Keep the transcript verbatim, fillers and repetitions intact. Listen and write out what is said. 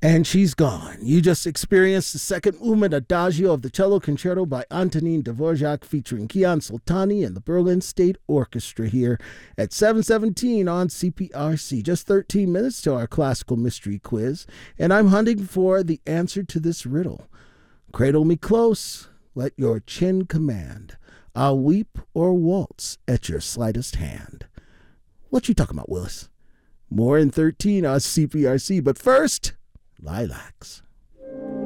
And she's gone. You just experienced the second movement adagio of the cello concerto by Antonin Dvorak featuring Kian Soltani and the Berlin State Orchestra here at seven seventeen on C P R C. Just thirteen minutes to our classical mystery quiz, and I'm hunting for the answer to this riddle. Cradle me close, let your chin command. I'll weep or waltz at your slightest hand. What you talking about, Willis? More in thirteen on C P R C, but first, Lilacs.